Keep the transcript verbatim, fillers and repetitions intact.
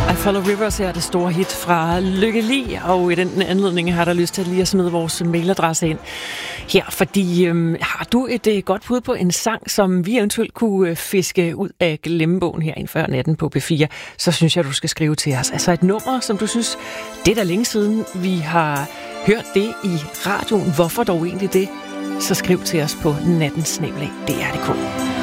I Follow Rivers her er det store hit fra Lykke Li, og i den anledning har der lyst til lige at smide vores mailadresse ind her, fordi øhm, har du et øh, godt bud på en sang, som vi eventuelt kunne øh, fiske ud af glemmebogen her før natten på P fire, så synes jeg, du skal skrive til os. Altså et nummer, som du synes, det er da længe siden, vi har hørt det i radioen. Hvorfor dog egentlig det? Så skriv til os på natten snabel-a D R punktum d k.